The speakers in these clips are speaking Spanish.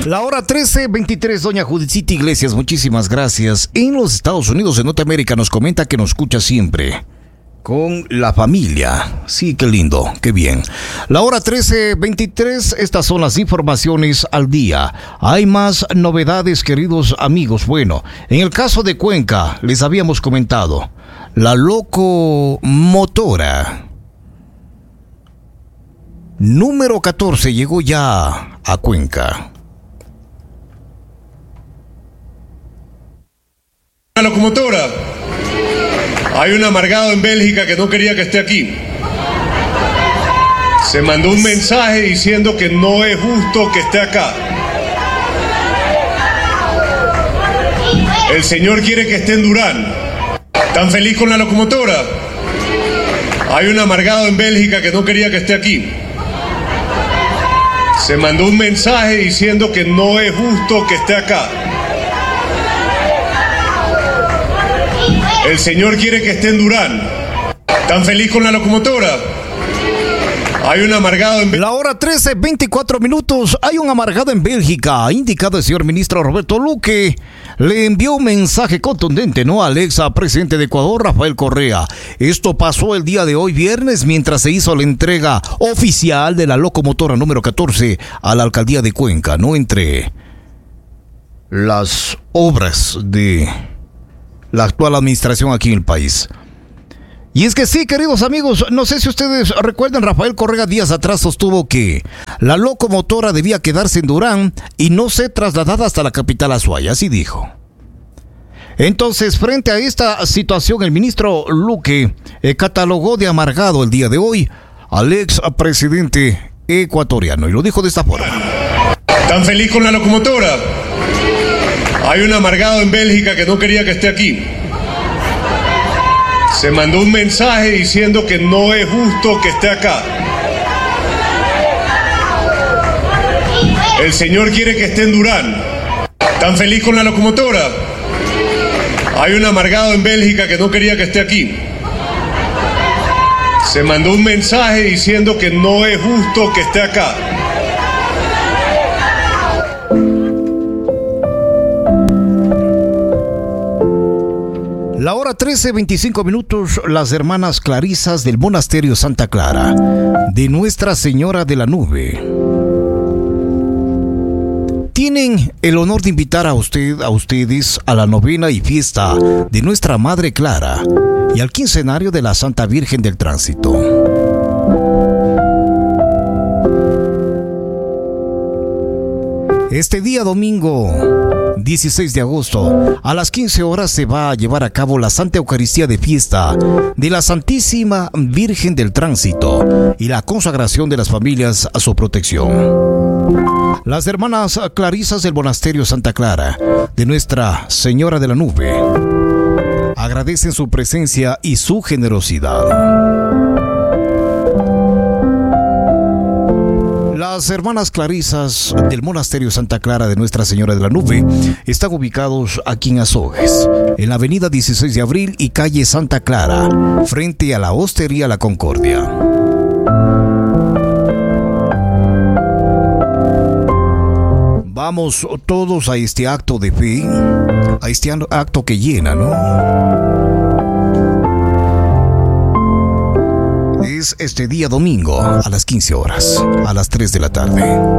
La hora 13:23, doña Judicita Iglesias, muchísimas gracias. En los Estados Unidos de Norteamérica nos comenta que nos escucha siempre con la familia. Sí, qué lindo, qué bien. La hora 13:23, estas son las informaciones al día. Hay más novedades, queridos amigos. Bueno, en el caso de Cuenca, les habíamos comentado, la locomotora número 14 llegó ya a Cuenca. La locomotora. Hay un amargado en Bélgica que no quería que esté aquí. Se mandó un mensaje diciendo que no es justo que esté acá. El señor quiere que esté en Durán. ¿Tan feliz con la locomotora? Hay un amargado en Bélgica que no quería que esté aquí. Se mandó un mensaje diciendo que no es justo que esté acá. El señor quiere que esté en Durán. ¿Tan feliz con la locomotora? Hay un amargado en La hora 13:24 minutos. Hay un amargado en Bélgica. Ha indicado el señor ministro Roberto Luque. Le envió un mensaje contundente, ¿no?, al ex presidente de Ecuador, Rafael Correa. Esto pasó el día de hoy, viernes, mientras se hizo la entrega oficial de la locomotora número 14 a la alcaldía de Cuenca, ¿no?, entre las obras de la actual administración aquí en el país. Y es que sí, queridos amigos, no sé si ustedes recuerdan, Rafael Correa días atrás sostuvo que la locomotora debía quedarse en Durán y no ser trasladada hasta la capital Azuay, así dijo. Entonces, frente a esta situación, el ministro Luque catalogó de amargado el día de hoy al ex presidente ecuatoriano y lo dijo de esta forma. ¿Tan feliz con la locomotora? Hay un amargado en Bélgica que no quería que esté aquí. Se mandó un mensaje diciendo que no es justo que esté acá. El señor quiere que esté en Durán. ¿Tan feliz con la locomotora? Hay un amargado en Bélgica que no quería que esté aquí. Se mandó un mensaje diciendo que no es justo que esté acá. La hora 13:25 minutos, las hermanas clarisas del monasterio Santa Clara de Nuestra Señora de la Nube tienen el honor de invitar a ustedes a la novena y fiesta de Nuestra Madre Clara y al quincenario de la Santa Virgen del Tránsito. Este día domingo 16 de agosto, a las 15 horas se va a llevar a cabo la Santa Eucaristía de fiesta de la Santísima Virgen del Tránsito y la consagración de las familias a su protección. Las hermanas clarisas del monasterio Santa Clara de Nuestra Señora de la Nube agradecen su presencia y su generosidad. Las hermanas clarisas del monasterio Santa Clara de Nuestra Señora de la Nube están ubicados aquí en Azogues, en la avenida 16 de Abril y calle Santa Clara, frente a la Hostería La Concordia. Vamos todos a este acto de fe, a este acto que llena, ¿no? Es este día domingo a las 15 horas, a las 3 de la tarde.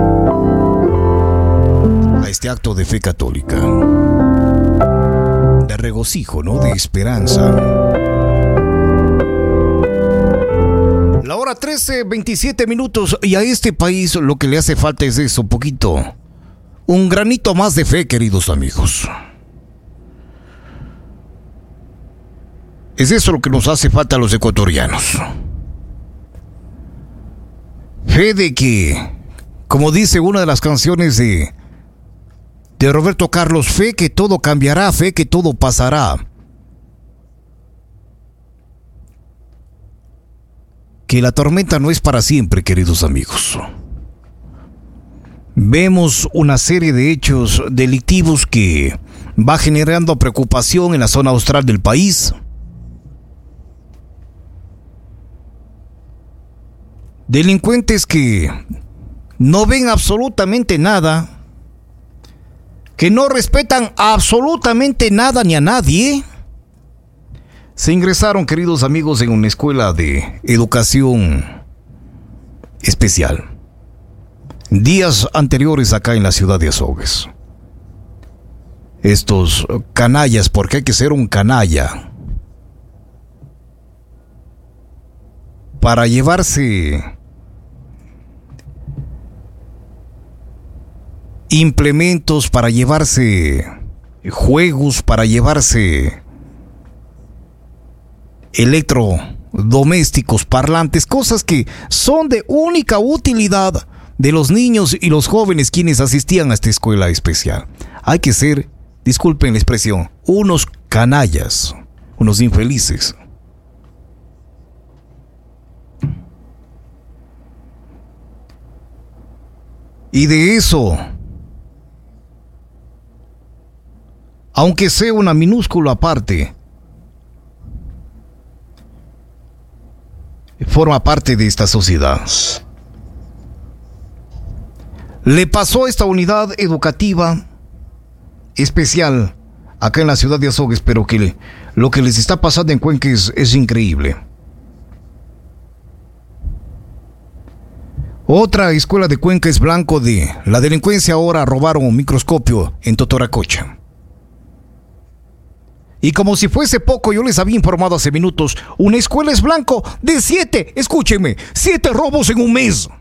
A este acto de fe católica, de regocijo, ¿no?, de esperanza. La hora 13:27 minutos y a este país lo que le hace falta es eso, poquito. Un granito más de fe, queridos amigos. Es eso lo que nos hace falta a los ecuatorianos. Fe de que, como dice una de las canciones de Roberto Carlos, fe que todo cambiará, fe que todo pasará. Que la tormenta no es para siempre, queridos amigos. Vemos una serie de hechos delictivos que va generando preocupación en la zona austral del país. Delincuentes que no ven absolutamente nada que no respetan absolutamente nada ni a nadie, se ingresaron, queridos amigos, en una escuela de educación especial. Días anteriores acá en la ciudad de Azogues. Estos canallas, porque hay que ser un canalla para llevarse implementos, para llevarse juegos, para llevarse electrodomésticos, parlantes, cosas que son de única utilidad de los niños y los jóvenes quienes asistían a esta escuela especial. Hay que ser, disculpen la expresión, unos canallas, unos infelices. Y de eso, aunque sea una minúscula parte, forma parte de esta sociedad. Le pasó a esta unidad educativa especial acá en la ciudad de Azogues, pero que lo que les está pasando en Cuenca es increíble. Otra escuela de Cuenca es blanco de la delincuencia. Ahora robaron un microscopio en Totoracocha. Y como si fuese poco, yo les había informado hace minutos, una escuela es blanco de 7, escúchenme, 7 robos en un mes.